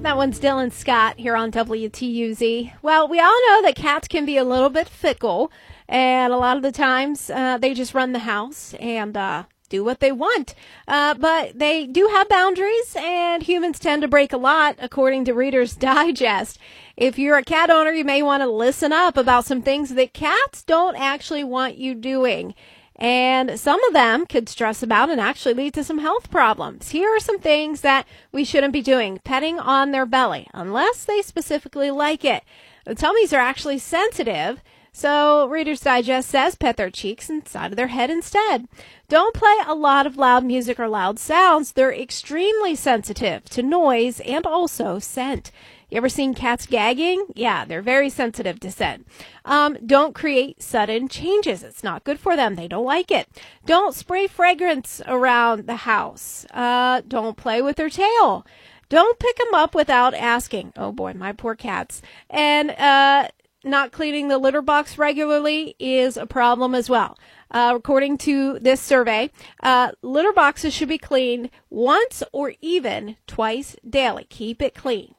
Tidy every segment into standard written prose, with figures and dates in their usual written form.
That one's Dylan Scott here on WTUZ. Well, we all know that cats can be a little bit fickle, and a lot of the times they just run the house and do what they want. But they do have boundaries, and humans tend to break a lot, according to Reader's Digest. If you're a cat owner, you may want to listen up about some things that cats don't actually want you doing. And some of them could stress about and actually lead to some health problems. Here are some things that we shouldn't be doing. Petting on their belly, unless they specifically like it. The tummies are actually sensitive, so Reader's Digest says pet their cheeks and side of their head instead. Don't play a lot of loud music or loud sounds. They're extremely sensitive to noise and also scent. You ever seen cats gagging? Yeah, they're very sensitive to scent. Don't create sudden changes. It's not good for them. They don't like it. Don't spray fragrance around the house. Don't play with their tail. Don't pick them up without asking. Oh boy, my poor cats. And not cleaning the litter box regularly is a problem as well. According to this survey, litter boxes should be cleaned once or even twice daily. Keep it clean.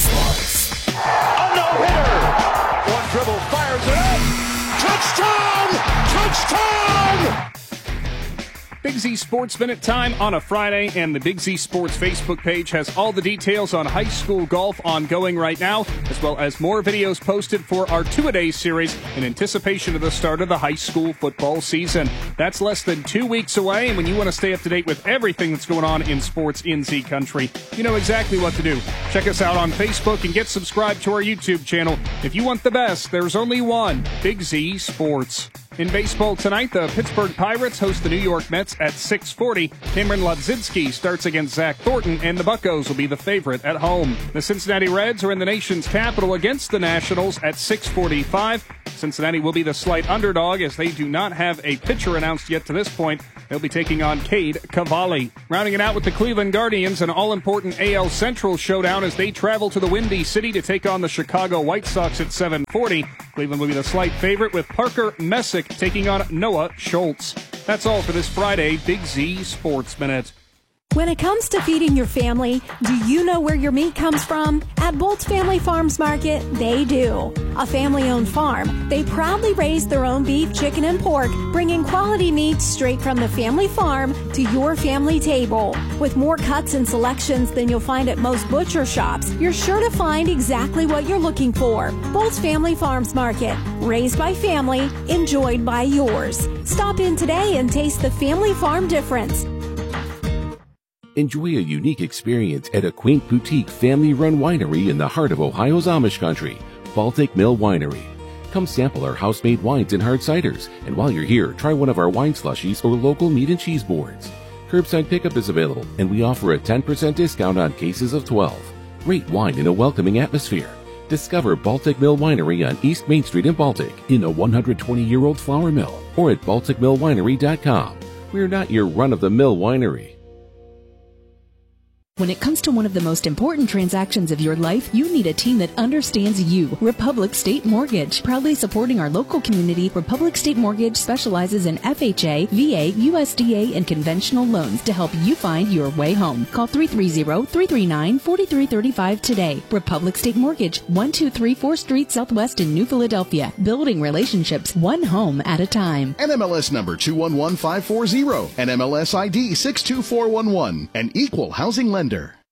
A no-hitter. One dribble, fires it up. Touchdown! Touchdown! Big Z Sports Minute time on a Friday, and the Big Z Sports Facebook page has all the details on high school golf ongoing right now, as well as more videos posted for our two-a-day series in anticipation of the start of the high school football season. That's less than 2 weeks away, and when you want to stay up to date with everything that's going on in sports in Z Country, you know exactly what to do. Check us out on Facebook and get subscribed to our YouTube channel. If you want the best, there's only one, Big Z Sports. In baseball tonight, the Pittsburgh Pirates host the New York Mets at 6:40. Cameron Lodzinski starts against Zach Thornton, and the Buccos will be the favorite at home. The Cincinnati Reds are in the nation's capital against the Nationals at 6:45. Cincinnati will be the slight underdog as they do not have a pitcher announced yet to this point. They'll be taking on Cade Cavalli. Rounding it out with the Cleveland Guardians, an all-important AL Central showdown as they travel to the Windy City to take on the Chicago White Sox at 7:40. Cleveland will be the slight favorite with Parker Messick taking on Noah Schultz. That's all for this Friday Big Z Sports Minute. When it comes to feeding your family, do you know where your meat comes from? At Bolt's Family Farms Market, they do. A family-owned farm, they proudly raise their own beef, chicken, and pork, bringing quality meats straight from the family farm to your family table. With more cuts and selections than you'll find at most butcher shops, you're sure to find exactly what you're looking for. Bolt's Family Farms Market, raised by family, enjoyed by yours. Stop in today and taste the family farm difference. Enjoy a unique experience at a quaint boutique family-run winery in the heart of Ohio's Amish country, Baltic Mill Winery. Come sample our house-made wines and hard ciders, and while you're here, try one of our wine slushies or local meat and cheese boards. Curbside pickup is available, and we offer a 10% discount on cases of 12. Great wine in a welcoming atmosphere. Discover Baltic Mill Winery on East Main Street in Baltic, in a 120-year-old flour mill, or at balticmillwinery.com. We're not your run-of-the-mill winery. When it comes to one of the most important transactions of your life, you need a team that understands you. Republic State Mortgage. Proudly supporting our local community, Republic State Mortgage specializes in FHA, VA, USDA, and conventional loans to help you find your way home. Call 330-339-4335 today. Republic State Mortgage, 1234 Street Southwest in New Philadelphia. Building relationships one home at a time. NMLS number 211540. NMLS ID 62411. An equal housing lender.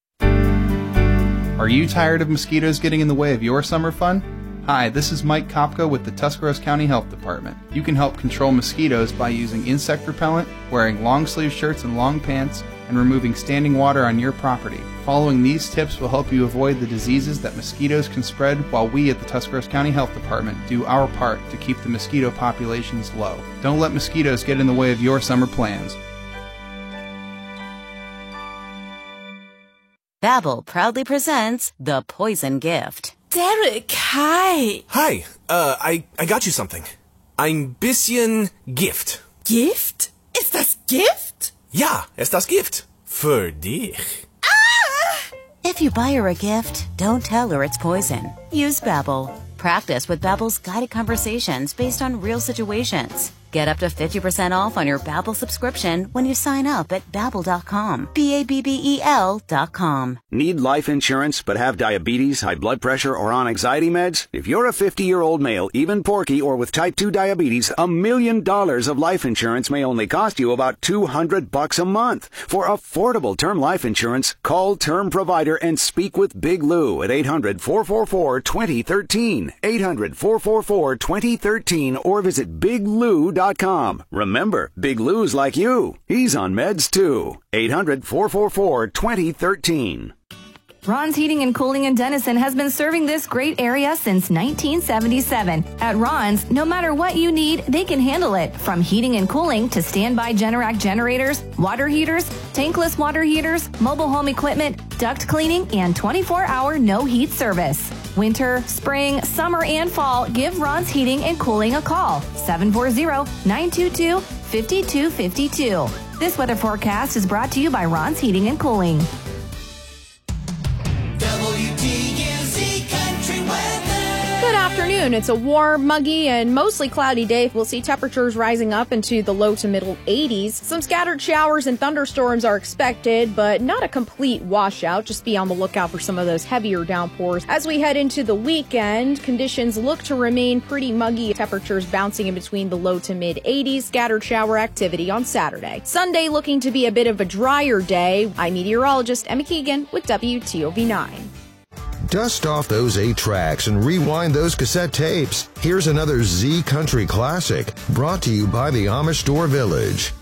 Are you tired of mosquitoes getting in the way of your summer fun? Hi, this is Mike Kopko with the Tuscarawas County Health Department. You can help control mosquitoes by using insect repellent, wearing long-sleeve shirts and long pants, and removing standing water on your property. Following these tips will help you avoid the diseases that mosquitoes can spread, while we at the Tuscarawas County Health Department do our part to keep the mosquito populations low. Don't let mosquitoes get in the way of your summer plans. Babbel proudly presents The Poison Gift. Derek, hi. Hi, I got you something. Ein bisschen Gift. Gift? Ist das Gift? Ja, ist das Gift. Für dich. Ah! If you buy her a gift, don't tell her it's poison. Use Babbel. Practice with Babbel's guided conversations based on real situations. Get up to 50% off on your Babbel subscription when you sign up at Babbel.com. Babbel.com. Need life insurance but have diabetes, high blood pressure, or on anxiety meds? If you're a 50-year-old male, even porky, or with type 2 diabetes, $1 million of life insurance may only cost you about $200 a month. For affordable term life insurance, call Term Provider and speak with Big Lou at 800-444-2013. 800-444-2013 or visit BigLou.com. Remember, Big Lou's like you. He's on meds too. 800-444-2013. Ron's Heating and Cooling in Denison has been serving this great area since 1977. At Ron's, no matter what you need, they can handle it. From heating and cooling to standby Generac generators, water heaters, tankless water heaters, mobile home equipment, duct cleaning, and 24-hour no-heat service. Winter, spring, summer, and fall, give Ron's Heating and Cooling a call. 740-922-5252. This weather forecast is brought to you by Ron's Heating and Cooling. WTUZ Country Weather. Good afternoon. It's a warm, muggy, and mostly cloudy day. We'll see temperatures rising up into the low to middle 80s. Some scattered showers and thunderstorms are expected, but not a complete washout. Just be on the lookout for some of those heavier downpours. As we head into the weekend, conditions look to remain pretty muggy. Temperatures bouncing in between the low to mid 80s. Scattered shower activity on Saturday. Sunday looking to be a bit of a drier day. I'm meteorologist Emma Keegan with WTOV9. Dust off those 8 tracks and rewind those cassette tapes. Here's another Z Country classic, brought to you by the Amish Store Village.